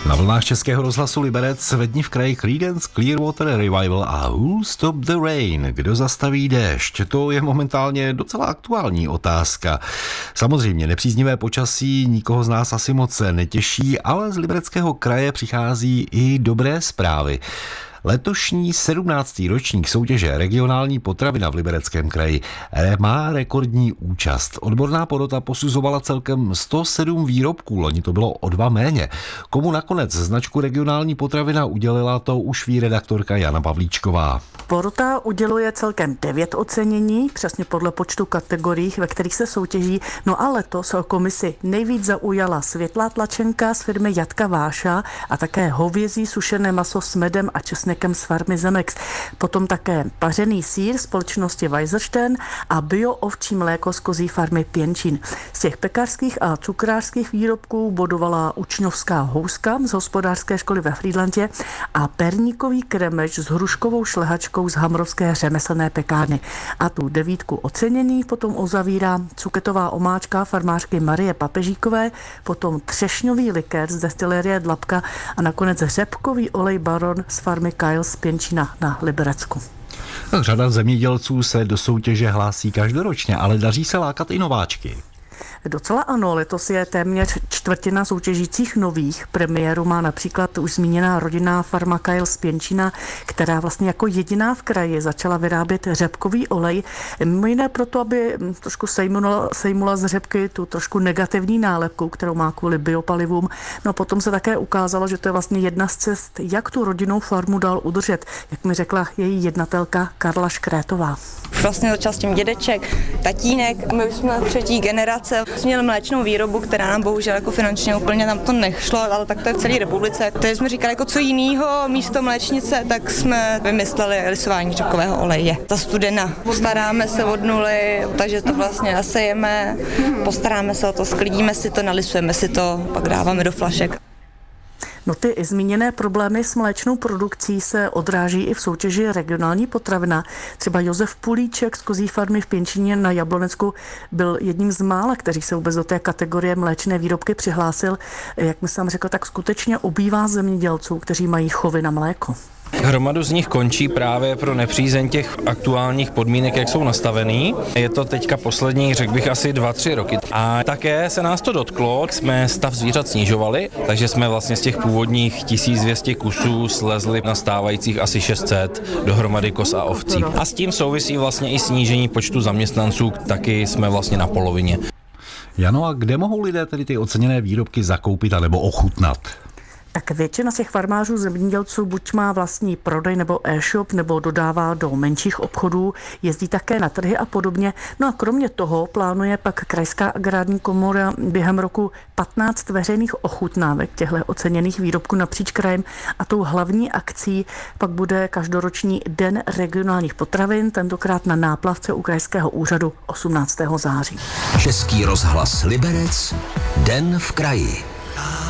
Na vlnách Českého rozhlasu Liberec ve dni v kraji Creedence Clearwater Revival a Who'll Stop the Rain? Kdo zastaví déšť? To je momentálně docela aktuální otázka. Samozřejmě nepříznivé počasí nikoho z nás asi moc netěší, ale z Libereckého kraje přichází i dobré zprávy. Letošní 17. ročník soutěže Regionální potravina v Libereckém kraji má rekordní účast. Odborná porota posuzovala celkem 107 výrobků, loni to bylo o 2 méně. Komu nakonec značku Regionální potravina udělila, to už ví redaktorka Jana Pavlíčková. Porota uděluje celkem 9 ocenění, přesně podle počtu kategorií, ve kterých se soutěží. No a letos komisi nejvíc zaujala světlá tlačenka z firmy Jatka Váša a také hovězí sušené maso s medem a česnekem z farmy Zemex. Potom také pařený sýr společnosti Weissenstein a bio-ovčí mléko z kozí farmy Pěnčín. Z těch pekařských a cukrářských výrobků bodovala učňovská houska z hospodářské školy ve Frýdlantě a perníkový kremeš s hruškovou šlehačkou z hamrovské řemeslné pekárny. A tu 9 oceněných potom uzavírá cuketová omáčka farmářky Marie Papežíkové, potom třešňový likér z destilérie Dlabka a nakonec řepkový olej Baron z farmy Kyle z Pěnčína na Liberecku. Řada zemědělců se do soutěže hlásí každoročně, ale daří se lákat i nováčky. Docela ano, letos je téměř čtvrtina soutěžících nových. Premiéru má například už zmíněná rodinná farma Kyle z Pěnčína, která vlastně jako jediná v kraji začala vyrábět řepkový olej. Mimo jiné proto, aby trošku sejmula z řepky tu trošku negativní nálepku, kterou má kvůli biopalivům. No potom se také ukázalo, že to je vlastně jedna z cest, jak tu rodinnou farmu dál udržet, jak mi řekla její jednatelka Karla Škrétová. Vlastně začal s tím dědeček, tatínek, my jsme 3. generace. Jsme měli mléčnou výrobu, která nám bohužel jako finančně úplně tam to nešlo, ale tak to je v celé republice. Takže jsme říkali, jako co jinýho místo mléčnice, tak jsme vymysleli lisování řepkového oleje. Ta studena. Postaráme se od nuly, takže to vlastně nasejeme, postaráme se o to, sklidíme si to, nalisujeme si to, pak dáváme do flašek. No ty zmíněné problémy s mléčnou produkcí se odráží i v soutěži Regionální potravina. Třeba Josef Pulíček z kozí farmy v Pěnčíně na Jablonecku byl jedním z mála, kteří se vůbec do té kategorie mléčné výrobky přihlásil. Jak mi sám řekl, tak skutečně ubývá zemědělců, kteří mají chovy na mléko. Hromadu z nich končí právě pro nepřízeň těch aktuálních podmínek, jak jsou nastavený. Je to teďka poslední, řekl bych, asi 2-3 roky. A také se nás to dotklo, jsme stav zvířat snižovali, takže jsme vlastně z těch původních 1200 kusů slezli na stávajících asi 600 dohromady koz a ovcí. A s tím souvisí vlastně i snížení počtu zaměstnanců, taky jsme vlastně na polovině. Jano, a kde mohou lidé tedy ty oceněné výrobky zakoupit anebo ochutnat? Tak většina z těch farmářů zemědělců buď má vlastní prodej nebo e-shop, nebo dodává do menších obchodů, jezdí také na trhy a podobně. No a kromě toho plánuje pak Krajská agrární komora během roku 15 veřejných ochutnávek těchto oceněných výrobků napříč krajem a tou hlavní akcí pak bude každoroční Den regionálních potravin, tentokrát na Náplavce u Krajského úřadu 18. září. Český rozhlas Liberec, Den v kraji.